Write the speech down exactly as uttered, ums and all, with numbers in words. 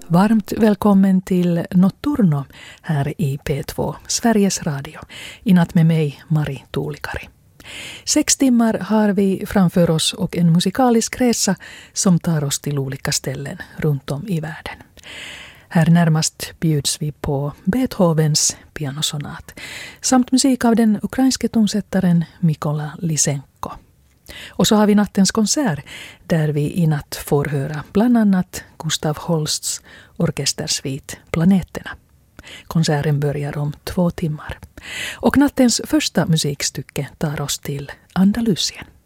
Varmt välkommen till Notturno här i P två, Sveriges Radio. I natt med mig, Mari Tuulikari. Sex timmar har vi framför oss och en musikalisk resa som tar oss till olika ställen runt om i världen. Här närmast bjuds vi på Beethovens pianosonat samt musik av den ukrainske tonsättaren Mykola Lysenko. Och så har vi nattens konsert där vi i natt får höra bland annat Gustav Holsts orkestersvit Planeterna. Konserten börjar om två timmar. Och nattens första musikstycke tar oss till Andalusien.